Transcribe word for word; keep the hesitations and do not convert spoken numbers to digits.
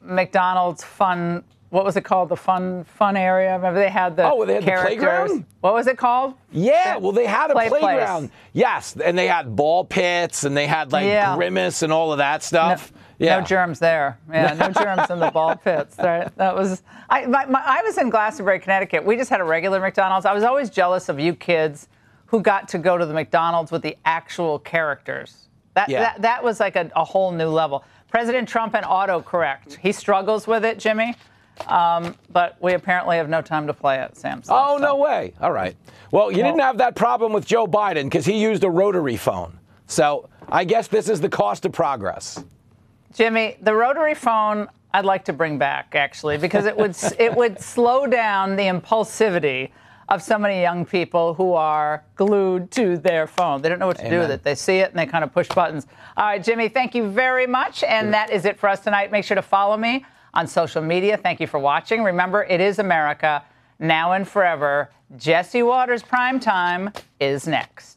McDonald's fun, what was it called? The fun fun area? Remember they had the Oh, they had characters? the playground? What was it called? Yeah, well, they had a Play playground. place. Yes, and they had ball pits, and they had, like, Yeah. Grimace and all of that stuff. No, yeah. no germs there. Yeah, no germs in the ball pits. Right? That was, I, my, my, I was in Glastonbury, Connecticut. We just had a regular McDonald's. I was always jealous of you kids who got to go to the McDonald's with the actual characters. That, Yeah. that, that was like a, a whole new level. President Trump and autocorrect. He struggles with it, Jimmy. Um, but we apparently have no time to play it, Samson. Oh, so. no way. All right. Well, you Well- didn't have that problem with Joe Biden because he used a rotary phone. So I guess this is the cost of progress. Jimmy, the rotary phone I'd like to bring back, actually, because it would it would slow down the impulsivity of so many young people who are glued to their phone. They don't know what to Amen. do with it. They see it and they kind of push buttons. All right, Jimmy, thank you very much. And that is it for us tonight. Make sure to follow me on social media. Thank you for watching. Remember, it is America now and forever. Jesse Watters Primetime is next.